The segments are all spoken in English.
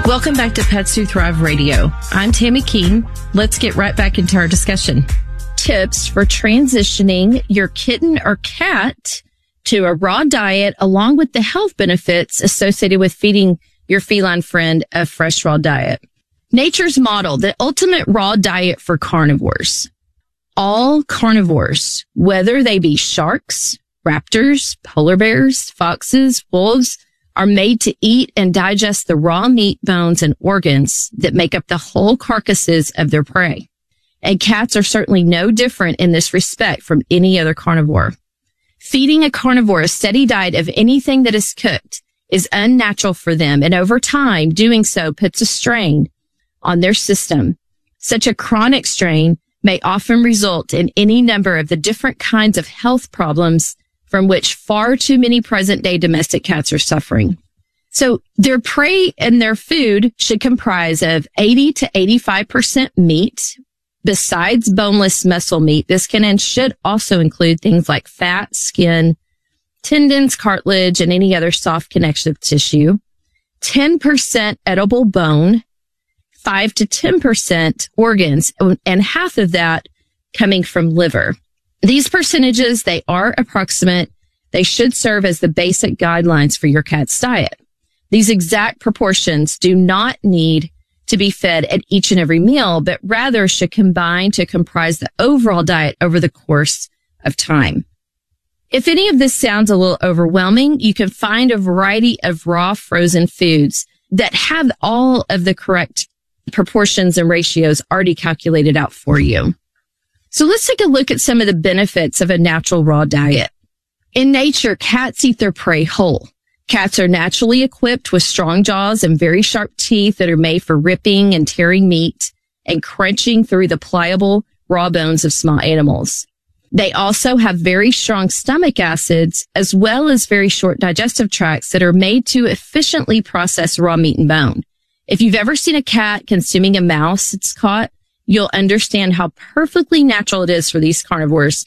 Welcome back to Pets Who Thrive Radio. I'm Tammy Keene. Let's get right back into our discussion. Tips for transitioning your kitten or cat to a raw diet, along with the health benefits associated with feeding your feline friend a fresh raw diet. Nature's model, the ultimate raw diet for carnivores. All carnivores, whether they be sharks, raptors, polar bears, foxes, wolves, are made to eat and digest the raw meat, bones, and organs that make up the whole carcasses of their prey. And cats are certainly no different in this respect from any other carnivore. Feeding a carnivore a steady diet of anything that is cooked is unnatural for them, and over time, doing so puts a strain on their system. Such a chronic strain may often result in any number of the different kinds of health problems from which far too many present-day domestic cats are suffering. So their prey and their food should comprise of 80 to 85% meat. Besides boneless muscle meat, this can and should also include things like fat, skin, tendons, cartilage, and any other soft connective tissue. 10% edible bone, 5 to 10% organs, and half of that coming from liver. These percentages, they are approximate. They should serve as the basic guidelines for your cat's diet. These exact proportions do not need to be fed at each and every meal, but rather should combine to comprise the overall diet over the course of time. If any of this sounds a little overwhelming, you can find a variety of raw frozen foods that have all of the correct proportions and ratios already calculated out for you. So let's take a look at some of the benefits of a natural raw diet. In nature, cats eat their prey whole. Cats are naturally equipped with strong jaws and very sharp teeth that are made for ripping and tearing meat and crunching through the pliable raw bones of small animals. They also have very strong stomach acids as well as very short digestive tracts that are made to efficiently process raw meat and bone. If you've ever seen a cat consuming a mouse it's caught, you'll understand how perfectly natural it is for these carnivores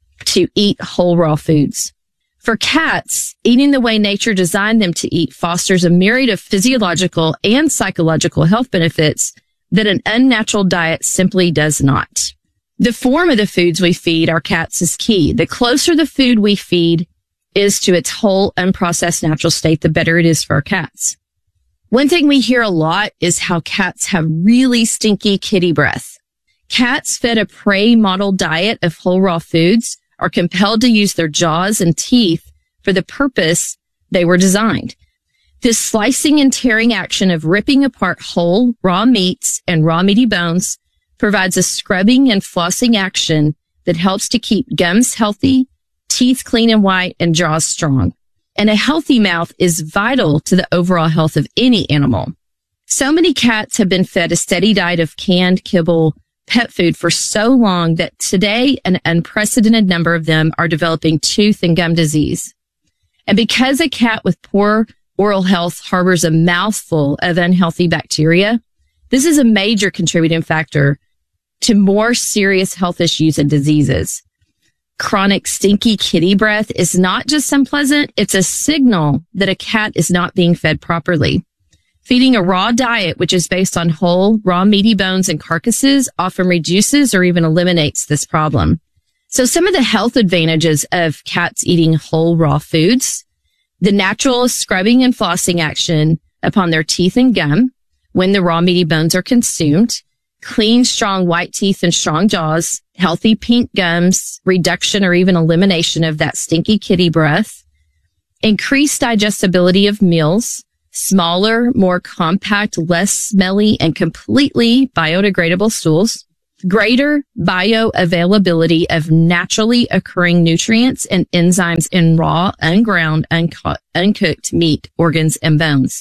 to eat whole raw foods. For cats, eating the way nature designed them to eat fosters a myriad of physiological and psychological health benefits that an unnatural diet simply does not. The form of the foods we feed our cats is key. The closer the food we feed is to its whole, unprocessed natural state, the better it is for our cats. One thing we hear a lot is how cats have really stinky kitty breath. Cats fed a prey model diet of whole raw foods are compelled to use their jaws and teeth for the purpose they were designed. This slicing and tearing action of ripping apart whole raw meats and raw meaty bones provides a scrubbing and flossing action that helps to keep gums healthy, teeth clean and white, and jaws strong. And a healthy mouth is vital to the overall health of any animal. So many cats have been fed a steady diet of canned kibble pet food for so long that today an unprecedented number of them are developing tooth and gum disease. And because a cat with poor oral health harbors a mouthful of unhealthy bacteria, this is a major contributing factor to more serious health issues and diseases. Chronic stinky kitty breath is not just unpleasant, it's a signal that a cat is not being fed properly. Feeding a raw diet, which is based on whole, raw, meaty bones and carcasses, often reduces or even eliminates this problem. So some of the health advantages of cats eating whole, raw foods: the natural scrubbing and flossing action upon their teeth and gum when the raw, meaty bones are consumed, clean, strong white teeth and strong jaws, healthy pink gums, reduction or even elimination of that stinky kitty breath, increased digestibility of meals, smaller, more compact, less smelly, and completely biodegradable stools, greater bioavailability of naturally occurring nutrients and enzymes in raw, unground, uncooked meat, organs, and bones.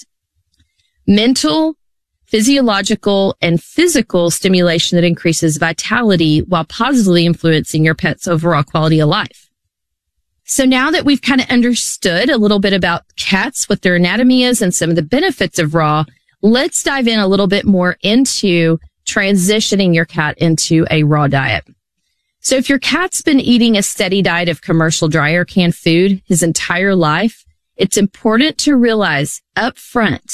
Mental, physiological, and physical stimulation that increases vitality while positively influencing your pet's overall quality of life. So now that we've kind of understood a little bit about cats, what their anatomy is, and some of the benefits of raw, let's dive in a little bit more into transitioning your cat into a raw diet. So if your cat's been eating a steady diet of commercial dry or canned food his entire life, it's important to realize up front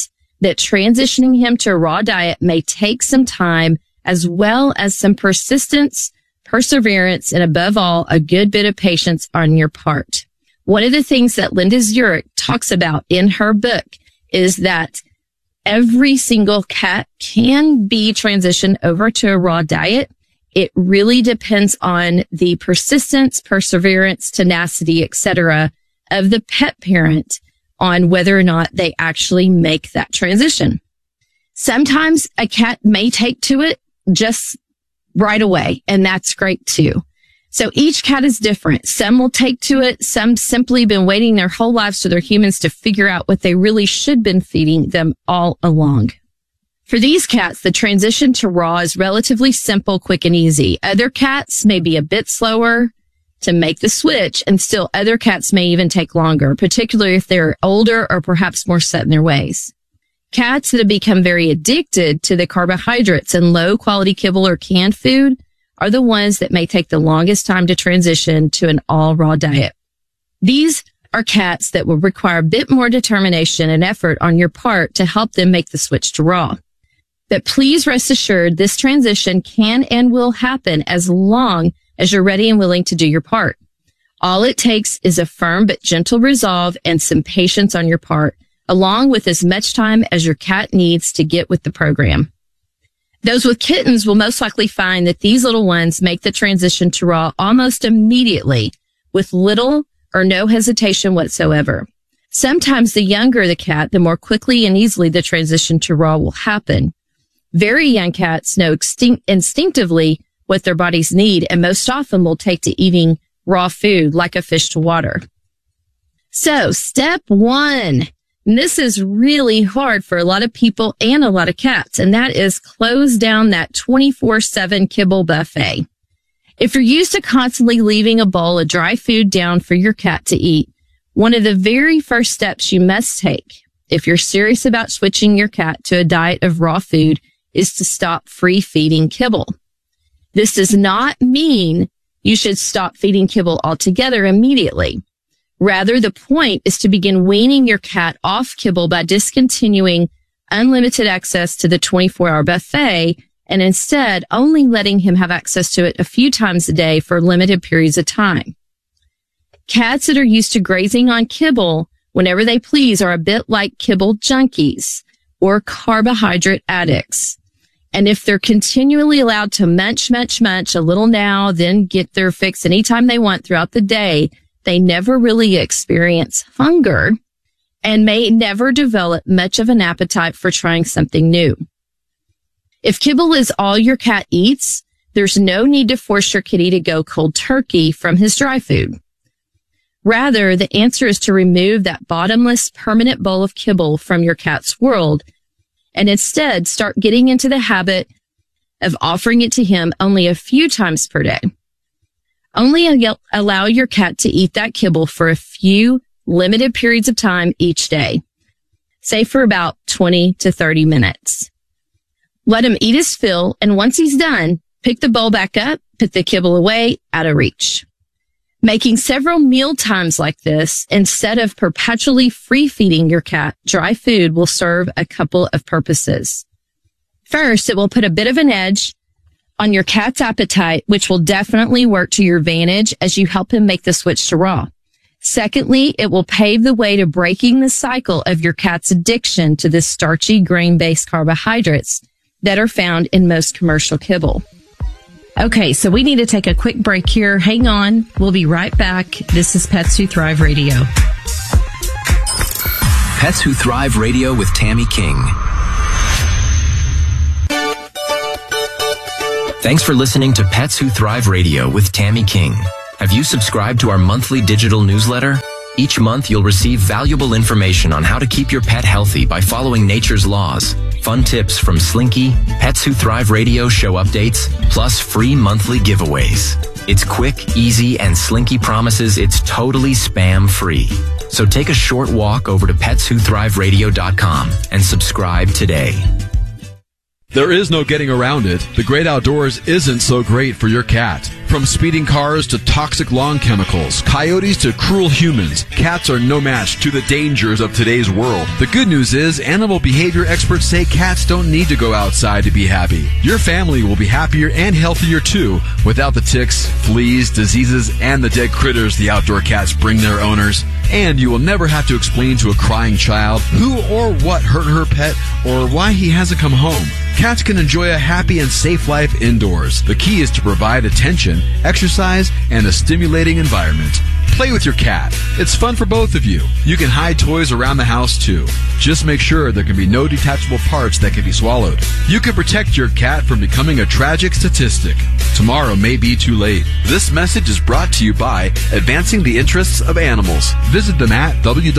that transitioning him to a raw diet may take some time, as well as some persistence, perseverance, and above all, a good bit of patience on your part. One of the things that Linda Zurich talks about in her book is that every single cat can be transitioned over to a raw diet. It really depends on the persistence, perseverance, tenacity, etc. of the pet parent on whether or not they actually make that transition. Sometimes a cat may take to it just right away, and that's great too. So each cat is different. Some will take to it. Some simply been waiting their whole lives for their humans to figure out what they really should been feeding them all along. For these cats, the transition to raw is relatively simple, quick, and easy. Other cats may be a bit slower to make the switch, and still other cats may even take longer, particularly if they're older or perhaps more set in their ways. Cats that have become very addicted to the carbohydrates and low quality kibble or canned food are the ones that may take the longest time to transition to an all raw diet. These are cats that will require a bit more determination and effort on your part to help them make the switch to raw. But please rest assured this transition can and will happen as long as you're ready and willing to do your part. All it takes is a firm but gentle resolve and some patience on your part, along with as much time as your cat needs to get with the program. Those with kittens will most likely find that these little ones make the transition to raw almost immediately with little or no hesitation whatsoever. Sometimes the younger the cat, the more quickly and easily the transition to raw will happen. Very young cats know instinctively what their bodies need, and most often will take to eating raw food like a fish to water. So step 1, and this is really hard for a lot of people and a lot of cats, and that is close down that 24/7 kibble buffet. If you're used to constantly leaving a bowl of dry food down for your cat to eat, one of the very first steps you must take if you're serious about switching your cat to a diet of raw food is to stop free feeding kibble. This does not mean you should stop feeding kibble altogether immediately. Rather, the point is to begin weaning your cat off kibble by discontinuing unlimited access to the 24-hour buffet and instead only letting him have access to it a few times a day for limited periods of time. Cats that are used to grazing on kibble whenever they please are a bit like kibble junkies or carbohydrate addicts. And if they're continually allowed to munch a little now, then get their fix anytime they want throughout the day, they never really experience hunger and may never develop much of an appetite for trying something new. If kibble is all your cat eats, there's no need to force your kitty to go cold turkey from his dry food. Rather, the answer is to remove that bottomless permanent bowl of kibble from your cat's world and instead start getting into the habit of offering it to him only a few times per day. Only allow your cat to eat that kibble for a few limited periods of time each day, say for about 20 to 30 minutes. Let him eat his fill, and once he's done, pick the bowl back up, put the kibble away, out of reach. Making several meal times like this instead of perpetually free feeding your cat dry food will serve a couple of purposes. First, it will put a bit of an edge on your cat's appetite, which will definitely work to your advantage as you help him make the switch to raw. Secondly, it will pave the way to breaking the cycle of your cat's addiction to the starchy grain-based carbohydrates that are found in most commercial kibble. Okay, so we need to take a quick break here. Hang on. We'll be right back. This is Pets Who Thrive Radio. Pets Who Thrive Radio with Tammy King. Thanks for listening to Pets Who Thrive Radio with Tammy King. Have you subscribed to our monthly digital newsletter? Each month, you'll receive valuable information on how to keep your pet healthy by following nature's laws, fun tips from Slinky, Pets Who Thrive Radio show updates, plus free monthly giveaways. It's quick, easy, and Slinky promises it's totally spam-free. So take a short walk over to PetsWhoThriveRadio.com and subscribe today. There is no getting around it. The great outdoors isn't so great for your cat. From speeding cars to toxic lawn chemicals, coyotes to cruel humans, cats are no match to the dangers of today's world. The good news is, animal behavior experts say cats don't need to go outside to be happy. Your family will be happier and healthier too, without the ticks, fleas, diseases, and the dead critters the outdoor cats bring their owners. And you will never have to explain to a crying child who or what hurt her pet or why he hasn't come home. Cats can enjoy a happy and safe life indoors. The key is to provide attention, exercise, and a stimulating environment. Play with your cat. It's fun for both of you. You can hide toys around the house too. Just make sure there can be no detachable parts that can be swallowed. You can protect your cat from becoming a tragic statistic. Tomorrow may be too late. This message is brought to you by Advancing the Interests of Animals. Visit them at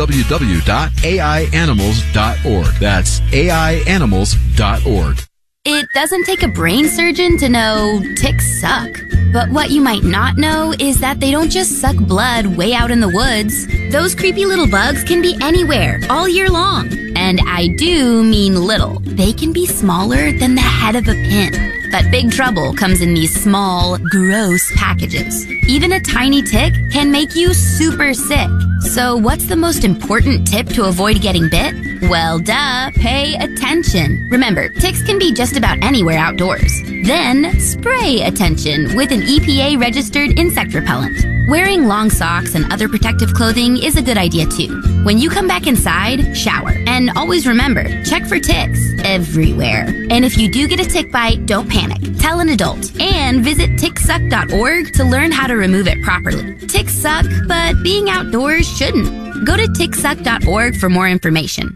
www.aianimals.org. That's aianimals.org. It doesn't take a brain surgeon to know ticks suck. But what you might not know is that they don't just suck blood way out in the woods. Those creepy little bugs can be anywhere, all year long. And I do mean little. They can be smaller than the head of a pin. But big trouble comes in these small, gross packages. Even a tiny tick can make you super sick. So what's the most important tip to avoid getting bit? Well, duh, pay attention. Remember, ticks can be just about anywhere outdoors. Then, spray attention with an EPA-registered insect repellent. Wearing long socks and other protective clothing is a good idea too. When you come back inside, shower. And always remember, check for ticks everywhere. And if you do get a tick bite, don't panic. Tell an adult. And visit ticksuck.org to learn how to remove it properly. Ticks suck, but being outdoors shouldn't. Go to ticksuck.org for more information.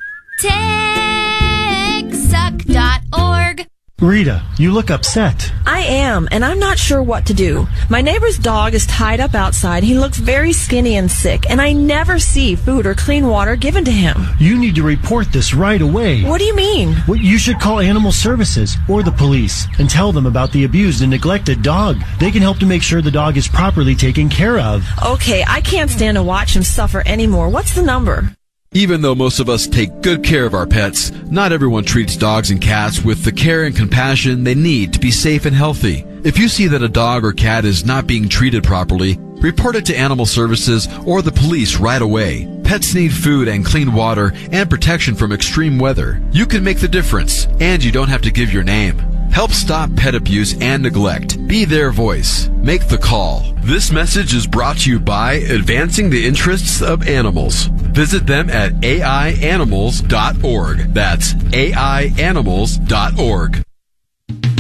Ticksuck.org. Rita, you look upset. I am, and I'm not sure what to do. My neighbor's dog is tied up outside. He looks very skinny and sick, and I never see food or clean water given to him. You need to report this right away. What do you mean? Well, you should call Animal Services or the police and tell them about the abused and neglected dog. They can help to make sure the dog is properly taken care of. Okay, I can't stand to watch him suffer anymore. What's the number? Even though most of us take good care of our pets, not everyone treats dogs and cats with the care and compassion they need to be safe and healthy. If you see that a dog or cat is not being treated properly, report it to Animal Services or the police right away. Pets need food and clean water and protection from extreme weather. You can make the difference, and you don't have to give your name. Help stop pet abuse and neglect. Be their voice. Make the call. This message is brought to you by Advancing the Interests of Animals. Visit them at aianimals.org. That's aianimals.org.